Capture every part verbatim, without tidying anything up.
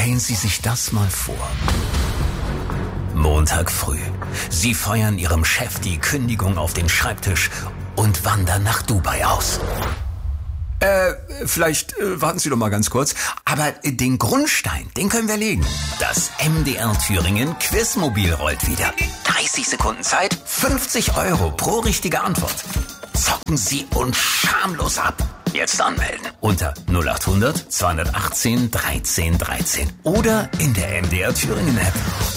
Stellen Sie sich das mal vor. Montag früh. Sie feuern Ihrem Chef die Kündigung auf den Schreibtisch und wandern nach Dubai aus. Äh, vielleicht äh, warten Sie doch mal ganz kurz. Aber äh, den Grundstein, den können wir legen. Das M D R Thüringen Quizmobil rollt wieder. dreißig Sekunden Zeit, fünfzig Euro pro richtige Antwort. Zocken Sie uns schamlos ab. Jetzt anmelden unter null acht hundert zweihundertachtzehn dreizehn dreizehn oder in der M D R Thüringen App.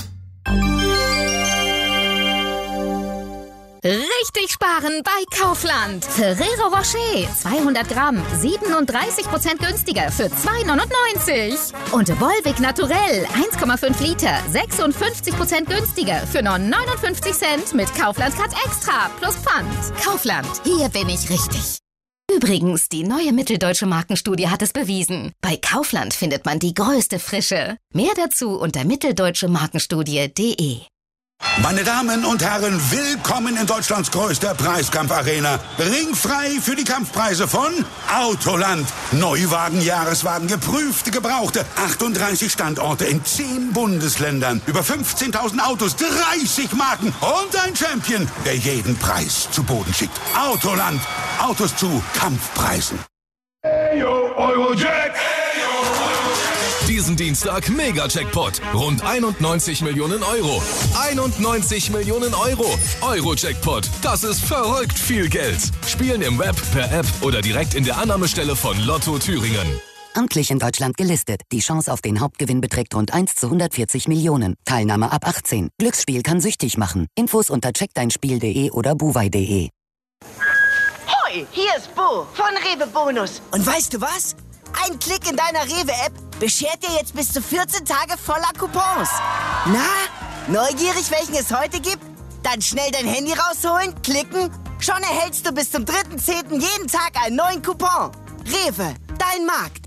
Richtig sparen bei Kaufland. Ferrero Rocher, zweihundert Gramm, siebenunddreißig Prozent günstiger für zwei neunundneunzig. Und Volvic Naturell, eins Komma fünf Liter, sechsundfünfzig Prozent günstiger für nur neunundfünfzig Cent mit Kaufland Cut Extra plus Pfand. Kaufland, hier bin ich richtig. Übrigens, die neue Mitteldeutsche Markenstudie hat es bewiesen. Bei Kaufland findet man die größte Frische. Mehr dazu unter mitteldeutsche markenstudie punkt de. Meine Damen und Herren, willkommen in Deutschlands größter Preiskampfarena. Ringfrei für die Kampfpreise von Autoland. Neuwagen, Jahreswagen, geprüfte, gebrauchte. achtunddreißig Standorte in zehn Bundesländern. Über fünfzehntausend Autos, dreißig Marken und ein Champion, der jeden Preis zu Boden schickt. Autoland. Autos zu Kampfpreisen. Hey yo, Eurojack. Diesen Dienstag Mega-Jackpot. Rund einundneunzig Millionen Euro. einundneunzig Millionen Euro. Euro-Jackpot. Das ist verrückt viel Geld. Spielen im Web, per App oder direkt in der Annahmestelle von Lotto Thüringen. Amtlich in Deutschland gelistet. Die Chance auf den Hauptgewinn beträgt rund eins zu hundertvierzig Millionen. Teilnahme ab achtzehn. Glücksspiel kann süchtig machen. Infos unter check dein spiel punkt de oder buwei punkt de. Hoi, hier ist Bo von Rewe Bonus. Und weißt du was? Ein Klick in deiner Rewe-App beschert dir jetzt bis zu vierzehn Tage voller Coupons. Na, neugierig, welchen es heute gibt? Dann schnell dein Handy rausholen, klicken. Schon erhältst du bis zum dritten zehnten jeden Tag einen neuen Coupon. Rewe, dein Markt.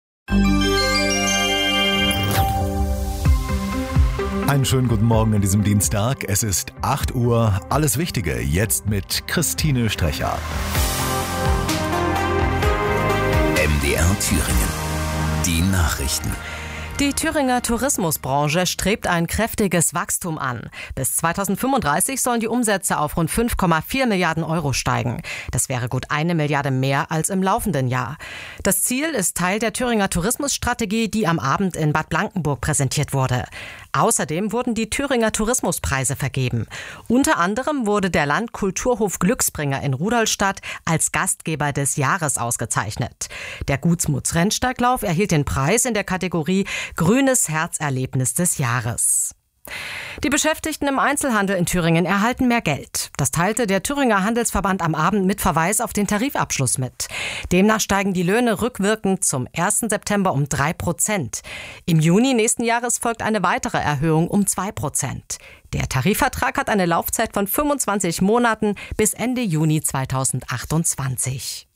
Einen schönen guten Morgen an diesem Dienstag. Es ist acht Uhr. Alles Wichtige jetzt mit Christine Strecher. M D R Thüringen. Die Nachrichten. Die Thüringer Tourismusbranche strebt ein kräftiges Wachstum an. Bis zweitausendfünfunddreißig sollen die Umsätze auf rund fünf Komma vier Milliarden Euro steigen. Das wäre gut eine Milliarde mehr als im laufenden Jahr. Das Ziel ist Teil der Thüringer Tourismusstrategie, die am Abend in Bad Blankenburg präsentiert wurde. Außerdem wurden die Thüringer Tourismuspreise vergeben. Unter anderem wurde der Landkulturhof Glücksbringer in Rudolstadt als Gastgeber des Jahres ausgezeichnet. Der Gutsmuts Rennsteiglauf erhielt den Preis in der Kategorie Grünes Herzerlebnis des Jahres. Die Beschäftigten im Einzelhandel in Thüringen erhalten mehr Geld. Das teilte der Thüringer Handelsverband am Abend mit Verweis auf den Tarifabschluss mit. Demnach steigen die Löhne rückwirkend zum ersten September um drei Prozent. Im Juni nächsten Jahres folgt eine weitere Erhöhung um zwei Prozent. Der Tarifvertrag hat eine Laufzeit von fünfundzwanzig Monaten bis Ende Juni zweitausendachtundzwanzig.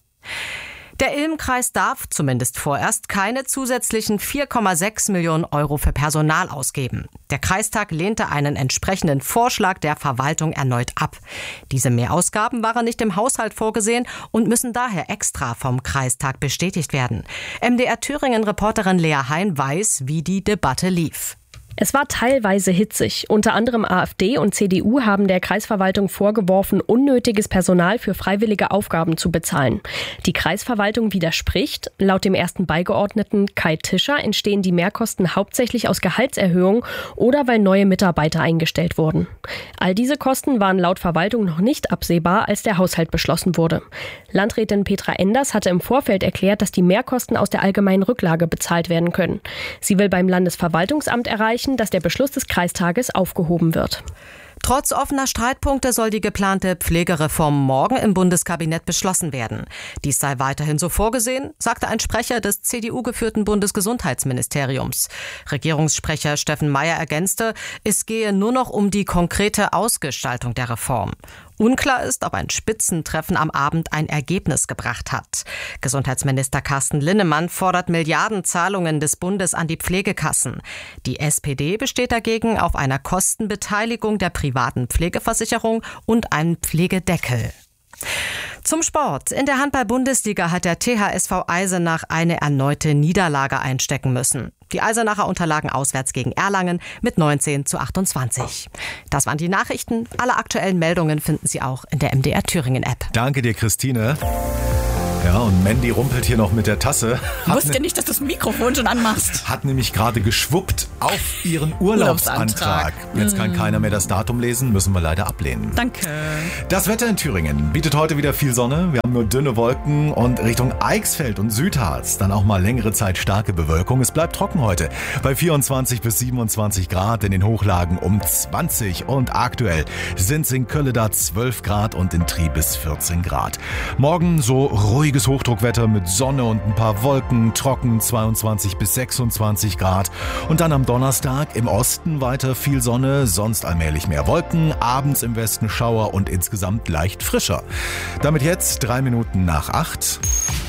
Der Ilm-Kreis darf, zumindest vorerst, keine zusätzlichen vier Komma sechs Millionen Euro für Personal ausgeben. Der Kreistag lehnte einen entsprechenden Vorschlag der Verwaltung erneut ab. Diese Mehrausgaben waren nicht im Haushalt vorgesehen und müssen daher extra vom Kreistag bestätigt werden. M D R Thüringen-Reporterin Lea Hein weiß, wie die Debatte lief. Es war teilweise hitzig. Unter anderem AfD und C D U haben der Kreisverwaltung vorgeworfen, unnötiges Personal für freiwillige Aufgaben zu bezahlen. Die Kreisverwaltung widerspricht. Laut dem ersten Beigeordneten Kai Tischer entstehen die Mehrkosten hauptsächlich aus Gehaltserhöhungen oder weil neue Mitarbeiter eingestellt wurden. All diese Kosten waren laut Verwaltung noch nicht absehbar, als der Haushalt beschlossen wurde. Landrätin Petra Enders hatte im Vorfeld erklärt, dass die Mehrkosten aus der allgemeinen Rücklage bezahlt werden können. Sie will beim Landesverwaltungsamt erreichen, dass der Beschluss des Kreistages aufgehoben wird. Trotz offener Streitpunkte soll die geplante Pflegereform morgen im Bundeskabinett beschlossen werden. Dies sei weiterhin so vorgesehen, sagte ein Sprecher des C D U-geführten Bundesgesundheitsministeriums. Regierungssprecher Steffen Mayer ergänzte, es gehe nur noch um die konkrete Ausgestaltung der Reform. Unklar ist, ob ein Spitzentreffen am Abend ein Ergebnis gebracht hat. Gesundheitsminister Carsten Linnemann fordert Milliardenzahlungen des Bundes an die Pflegekassen. Die S P D besteht dagegen auf einer Kostenbeteiligung der privaten Pflegeversicherung und einem Pflegedeckel. Zum Sport. In der Handball-Bundesliga hat der T H S V Eisenach eine erneute Niederlage einstecken müssen. Die Eisenacher unterlagen auswärts gegen Erlangen mit neunzehn zu achtundzwanzig. Das waren die Nachrichten. Alle aktuellen Meldungen finden Sie auch in der M D R Thüringen App. Danke dir, Christine. Ja, und Mandy rumpelt hier noch mit der Tasse. Ich wusste ne- nicht, dass du das Mikrofon schon anmachst. Hat nämlich gerade geschwuppt auf ihren Urlaubsantrag. Jetzt kann keiner mehr das Datum lesen, müssen wir leider ablehnen. Danke. Das Wetter in Thüringen bietet heute wieder viel Sonne. Wir haben nur dünne Wolken und Richtung Eichsfeld und Südharz dann auch mal längere Zeit starke Bewölkung. Es bleibt trocken heute bei vierundzwanzig bis siebenundzwanzig Grad, in den Hochlagen um zwanzig und aktuell sind es in Kölle da zwölf Grad und in Trier bis vierzehn Grad. Morgen so ruhiges Hochdruckwetter mit Sonne und ein paar Wolken, trocken zweiundzwanzig bis sechsundzwanzig Grad und dann am Donnerstag im Osten weiter viel Sonne, sonst allmählich mehr Wolken, abends im Westen Schauer und insgesamt leicht frischer. Damit jetzt drei Minuten nach acht.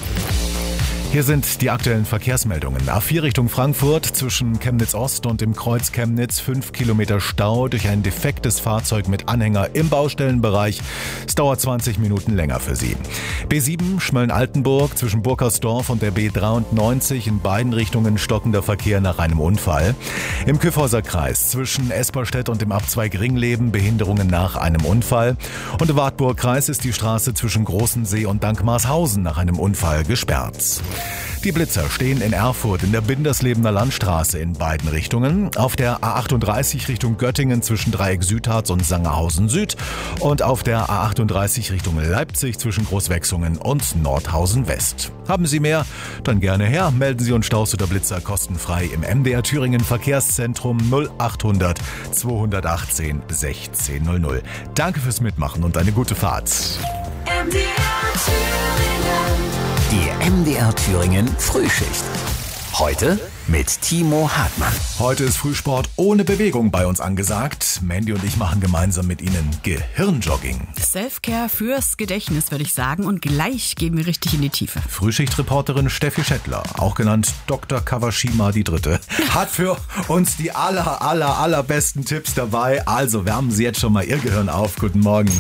Hier sind die aktuellen Verkehrsmeldungen. A vier Richtung Frankfurt zwischen Chemnitz Ost und dem Kreuz Chemnitz fünf Kilometer Stau durch ein defektes Fahrzeug mit Anhänger im Baustellenbereich. Es dauert zwanzig Minuten länger für Sie. B sieben Schmölln-Altenburg zwischen Burkersdorf und der B dreiundneunzig in beiden Richtungen stockender Verkehr nach einem Unfall. Im Kyffhäuser Kreis zwischen Esperstedt und dem Abzweig Ringleben Behinderungen nach einem Unfall. Und im Wartburg-Kreis ist die Straße zwischen Großensee und Dankmarshausen nach einem Unfall gesperrt. Die Blitzer stehen in Erfurt in der Binderslebener Landstraße in beiden Richtungen, auf der A achtunddreißig Richtung Göttingen zwischen Dreieck Südharz und Sangerhausen Süd und auf der A achtunddreißig Richtung Leipzig zwischen Großwechsungen und Nordhausen West. Haben Sie mehr? Dann gerne her. Melden Sie uns Staus oder Blitzer kostenfrei im M D R Thüringen Verkehrszentrum null achthundert zweihundertachtzehn sechzehn null null. Danke fürs Mitmachen und eine gute Fahrt. M D R Thüringen. Die M D R Thüringen Frühschicht. Heute mit Timo Hartmann. Heute ist Frühsport ohne Bewegung bei uns angesagt. Mandy und ich machen gemeinsam mit Ihnen Gehirnjogging. Selfcare fürs Gedächtnis, würde ich sagen. Und gleich gehen wir richtig in die Tiefe. Frühschichtreporterin Steffi Schettler, auch genannt Doktor Kawashima die Dritte, hat für uns die aller, aller, allerbesten Tipps dabei. Also wärmen Sie jetzt schon mal Ihr Gehirn auf. Guten Morgen.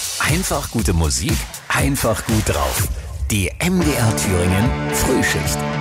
Einfach gute Musik, einfach gut drauf. Die M D R Thüringen Frühschicht.